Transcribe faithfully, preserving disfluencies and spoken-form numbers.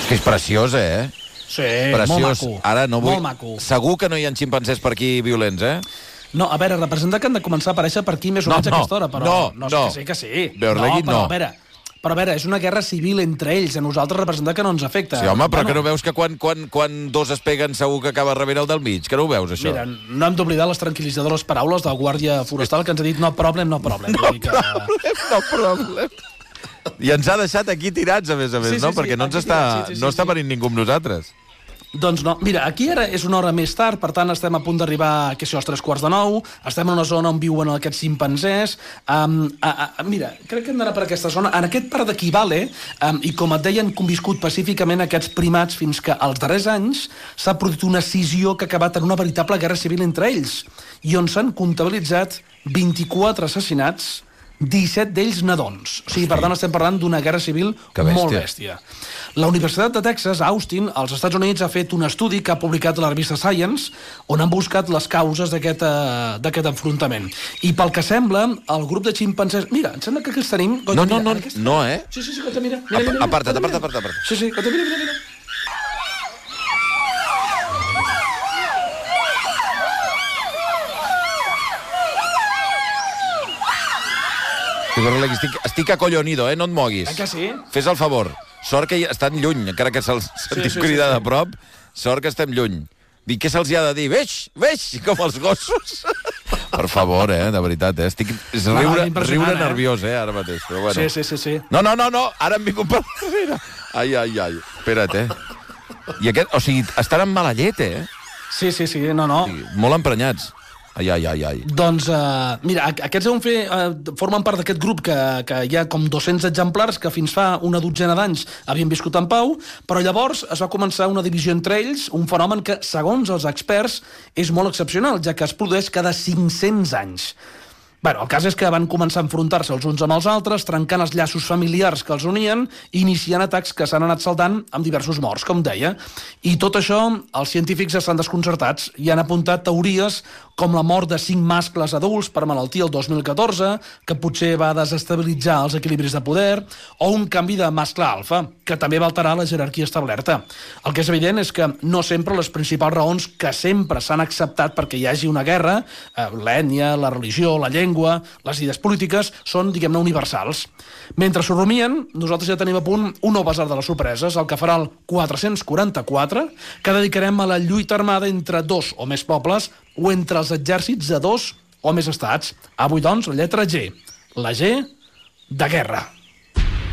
És que és preciós, eh? Sí, preciós. molt maco. Ara no vull... Molt maco. Segur que no hi ha ximpanzés per aquí violents, eh? No, a veure, representa que han de començar a aparèixer per aquí més o No, menys a no, aquesta hora, però... no, no, no. Que sí, que sí. Beorlegui, no. Però, no. a veure, però a veure, és una guerra civil entre ells. A nosaltres representa que no ens afecta. Sí, home, però bueno, que no veus que quan, quan, quan dos es peguen segur que acaba rebent el del mig? Que no ho veus, això? Mira, no hem d'oblidar les tranquil·litzadores paraules del guàrdia forestal que ens ha dit no problem, no problem. No Vull dir que... problem, no problem. I ens ha deixat aquí tirats, a més a més, Sí, sí, no? sí, Perquè no ens aquí està, tirats, sí, sí, no sí, està sí. venint ningú amb nosaltres. Doncs no. Mira, aquí ara és una hora més tard, per tant estem a punt d'arribar, que sé, als tres quarts de nou, estem en una zona on viuen aquests ximpanzés. Um, a, a, mira, crec que hem d'anar per aquesta zona. En aquest parc d'aquí Vale, um, i com et deia, han conviscut pacíficament aquests primats fins que als darrers anys s'ha produït una escissió que ha acabat en una veritable guerra civil entre ells, i on s'han comptabilitzat vint-i-quatre assassinats, disset d'ells nadons. O sigui, per tant, estem parlant d'una guerra civil molt bèstia. La Universitat de Texas, a Austin, als Estats Units, ha fet un estudi que ha publicat a la revista Science, on han buscat les causes d'aquest uh, d'aquest enfrontament. I pel que sembla, el grup de ximpanzés... Mira, em sembla que aquí els tenim... No, no, no, no, eh? Sí, sí, sí, que mira. mira, mira, mira aparta't, mira, aparta't, aparta't. Sí, sí, que mira, mira, mira. Estic, estic acollonido, eh? No et moguis. Eh que sí? Fes el favor. Sort que estan lluny, encara que se'ls sentim sí, cridar sí, sí. de prop. Sort que estem lluny. Dic, què se'ls ha de dir? Veix, veix, com els gossos. Per favor, eh? De veritat, eh? Estic... És riure, riure eh? nerviós, eh? Ara mateix, però bueno. Sí, sí, sí, sí. No, no, no, no, ara hem vingut per darrere. Ai, ai, ai. Espera't, eh? I aquest... O sigui, estan amb mala llet, eh? Sí, sí, sí, no, no. Sí, molt emprenyats. Ai, ai, ai, ai. Doncs, uh, mira, aquests deuen fer, uh, formen part d'aquest grup que, que hi ha com dos-cents exemplars que fins fa una dotzena d'anys havien viscut en pau, però llavors es va començar una divisió entre ells, un fenomen que, segons els experts, és molt excepcional, ja que es produeix cada cinc-cents anys. Bueno, el cas és que van començar a enfrontar-se els uns amb els altres, trencant els llaços familiars que els unien i iniciant atacs que s'han anat saldant amb diversos morts, com deia. I tot això, els científics estan desconcertats i han apuntat teories com la mort de cinc mascles adults per malaltia el dos mil catorze, que potser va desestabilitzar els equilibris de poder, o un canvi de mascle alfa, que també va alterar la jerarquia establerta. El que és evident és que no sempre les principals raons que sempre s'han acceptat perquè hi hagi una guerra, eh, l'ètnia, la religió, la llengua, les idees polítiques, són, diguem-ne, universals. Mentre s'ho rumien, nosaltres ja tenim a punt un nou basar de les sorpreses, el que farà el quatre-cents quaranta-quatre, que dedicarem a la lluita armada entre dos o més pobles o entre els exèrcits de dos o més estats. Avui, doncs, la lletra G. La G de guerra.